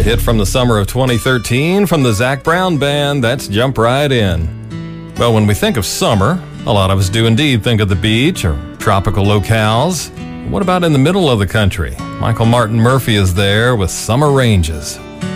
hit from the summer of 2013 from the Zac Brown Band. That's Jump Right In. Well, when we think of summer, a lot of us do indeed think of the beach or tropical locales. What about in the middle of the country? Michael Martin Murphey is there with Summer Ranges.